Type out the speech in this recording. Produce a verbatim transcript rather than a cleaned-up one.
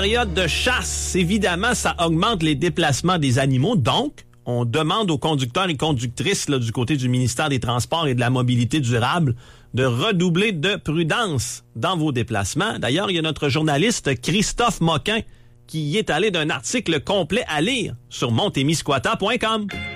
Période de chasse, évidemment, ça augmente les déplacements des animaux. Donc, on demande aux conducteurs et conductrices là, du côté du ministère des Transports et de la Mobilité durable de redoubler de prudence dans vos déplacements. D'ailleurs, il y a notre journaliste Christophe Moquin qui y est allé d'un article complet à lire sur montémiscouata point com.